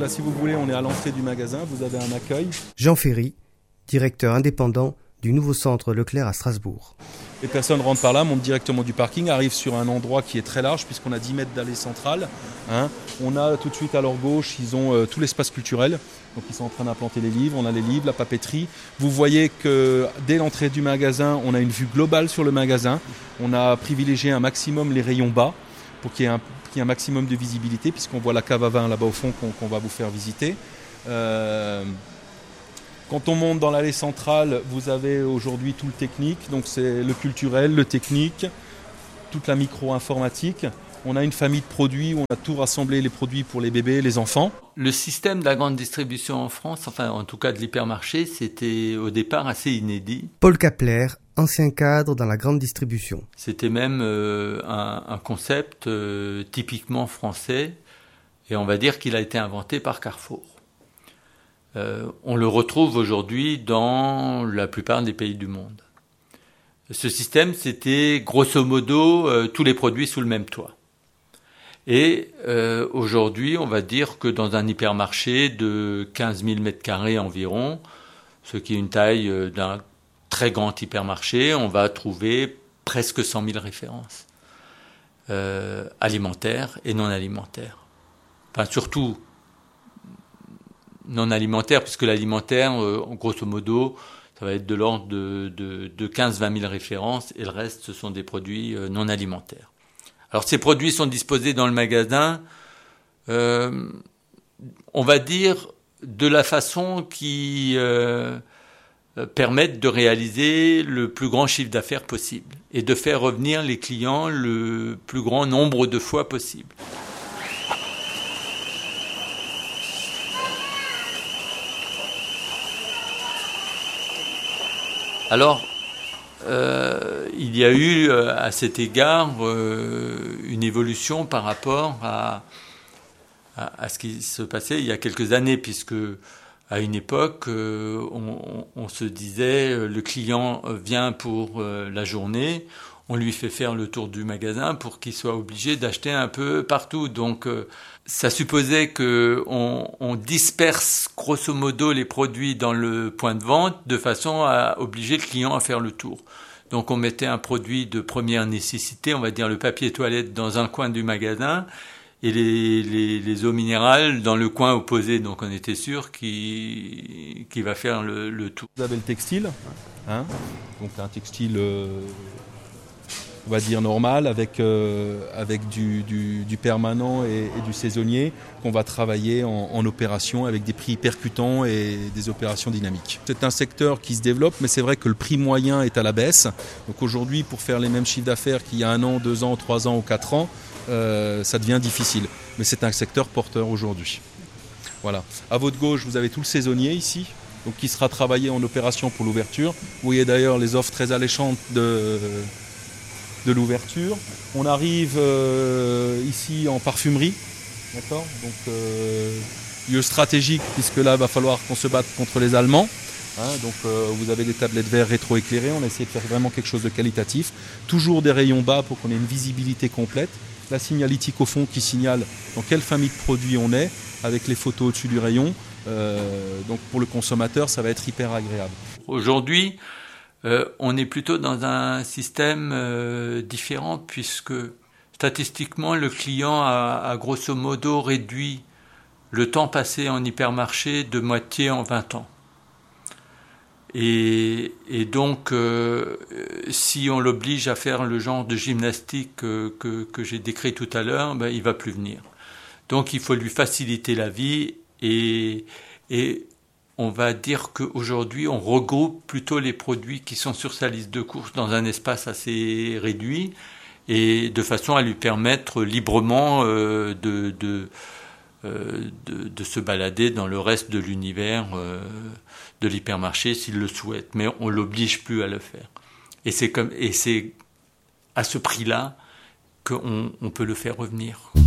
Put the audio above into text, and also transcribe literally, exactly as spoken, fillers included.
là, si vous voulez, on est à l'entrée du magasin, vous avez un accueil. Jean Ferry, directeur indépendant du nouveau centre Leclerc à Strasbourg. Les personnes rentrent par là, montent directement du parking, arrivent sur un endroit qui est très large puisqu'on a dix mètres d'allée centrale. Hein. On a tout de suite à leur gauche, ils ont euh, tout l'espace culturel. Donc ils sont en train d'implanter les livres, on a les livres, la papeterie. Vous voyez que dès l'entrée du magasin, on a une vue globale sur le magasin. On a privilégié un maximum les rayons bas pour qu'il y ait un, qu'il y ait un maximum de visibilité puisqu'on voit la cave à vin là-bas au fond qu'on, qu'on va vous faire visiter. Euh, Quand on monte dans l'allée centrale, vous avez aujourd'hui tout le technique, donc c'est le culturel, le technique, toute la micro-informatique. On a une famille de produits où on a tout rassemblé, les produits pour les bébés, les enfants. Le système de la grande distribution en France, enfin en tout cas de l'hypermarché, c'était au départ assez inédit. Paul Kapler, ancien cadre dans la grande distribution. C'était même euh, un, un concept euh, typiquement français, et on va dire qu'il a été inventé par Carrefour. Euh, on le retrouve aujourd'hui dans la plupart des pays du monde. Ce système, c'était grosso modo euh, tous les produits sous le même toit. Et euh, aujourd'hui, on va dire que dans un hypermarché de quinze mille mètres carrés environ, ce qui est une taille euh, d'un très grand hypermarché, on va trouver presque cent mille références euh, alimentaires et non alimentaires. Enfin, surtout non alimentaire, puisque l'alimentaire, euh, grosso modo, ça va être de l'ordre de, de, de quinze à vingt mille références, et le reste, ce sont des produits euh, non alimentaires. Alors, ces produits sont disposés dans le magasin, euh, on va dire, de la façon qui euh, permette de réaliser le plus grand chiffre d'affaires possible, et de faire revenir les clients le plus grand nombre de fois possible. Alors, euh, il y a eu euh, à cet égard euh, une évolution par rapport à, à, à ce qui se passait il y a quelques années, puisque à une époque, euh, on, on se disait euh, le client vient pour euh, la journée, on lui fait faire le tour du magasin pour qu'il soit obligé d'acheter un peu partout. Donc, euh, ça supposait qu'on on disperse grosso modo les produits dans le point de vente de façon à obliger le client à faire le tour. Donc on mettait un produit de première nécessité, on va dire le papier toilette, dans un coin du magasin et les, les, les eaux minérales dans le coin opposé. Donc on était sûr qu'il, qu'il va faire le, le tour. Vous avez le textile, hein, donc un textile... Euh... on va dire normal, avec, euh, avec du, du, du permanent et, et du saisonnier, qu'on va travailler en, en opération avec des prix percutants et des opérations dynamiques. C'est un secteur qui se développe, mais c'est vrai que le prix moyen est à la baisse. Donc aujourd'hui, pour faire les mêmes chiffres d'affaires qu'il y a un an, deux ans, trois ans ou quatre ans, euh, ça devient difficile. Mais c'est un secteur porteur aujourd'hui. Voilà. À votre gauche, vous avez tout le saisonnier ici, donc qui sera travaillé en opération pour l'ouverture. Vous voyez d'ailleurs les offres très alléchantes de... de l'ouverture. On arrive euh, ici en parfumerie, d'accord, donc euh, lieu stratégique puisque là il va falloir qu'on se batte contre les Allemands. Hein, donc euh, vous avez des tablettes verres rétroéclairées, on a essayé de faire vraiment quelque chose de qualitatif. Toujours des rayons bas pour qu'on ait une visibilité complète. La signalétique au fond qui signale dans quelle famille de produits on est, avec les photos au-dessus du rayon. Euh, donc pour le consommateur, ça va être hyper agréable. Aujourd'hui, Euh, on est plutôt dans un système euh, différent, puisque statistiquement le client a, a grosso modo réduit le temps passé en hypermarché de moitié en vingt ans. Et, et donc euh, si on l'oblige à faire le genre de gymnastique euh, que, que j'ai décrit tout à l'heure, ben, il va plus venir. Donc il faut lui faciliter la vie et, et on va dire qu'aujourd'hui, on regroupe plutôt les produits qui sont sur sa liste de courses dans un espace assez réduit et de façon à lui permettre librement euh, de, de, euh, de, de se balader dans le reste de l'univers euh, de l'hypermarché s'il le souhaite. Mais on ne l'oblige plus à le faire. Et c'est, comme, et c'est à ce prix-là qu'on on peut le faire revenir.